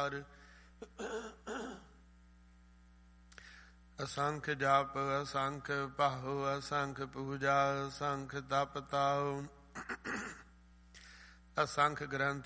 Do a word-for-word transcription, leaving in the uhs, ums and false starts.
ਵਿਚਾਰ। ਅਸੰਖ ਜਪ ਅਸੰਖ ਪਾਹੁ ਅਸੰਖ ਪੂਜਾ ਅਸੰਖ ਤਪ ਤਾਉ। ਅਸੰਖ ਗ੍ਰੰਥ